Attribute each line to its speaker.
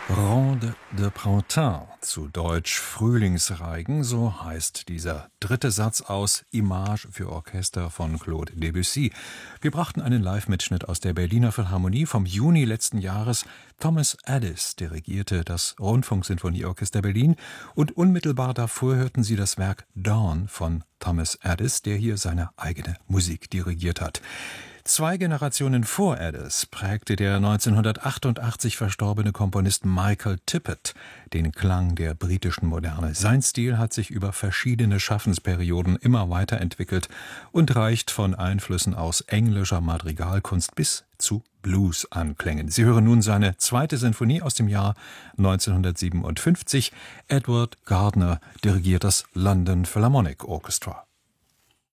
Speaker 1: Ronde de Printemps, zu Deutsch Frühlingsreigen, so heißt dieser dritte Satz aus Image für Orchester von Claude Debussy. Wir brachten einen Live-Mitschnitt aus der Berliner Philharmonie vom Juni letzten Jahres. Thomas Addis dirigierte das Rundfunksinfonieorchester Berlin und unmittelbar davor hörten Sie das Werk Dawn von Thomas Addis, der hier seine eigene Musik dirigiert hat. 2 Generationen vor Addis prägte der 1988 verstorbene Komponist Michael Tippett den Klang der britischen Moderne. Sein Stil hat sich über verschiedene Schaffensperioden immer weiterentwickelt und reicht von Einflüssen aus englischer Madrigalkunst bis zu Blues-Anklängen. Sie hören nun seine 2. Sinfonie aus dem Jahr 1957. Edward Gardner dirigiert das London Philharmonic Orchestra.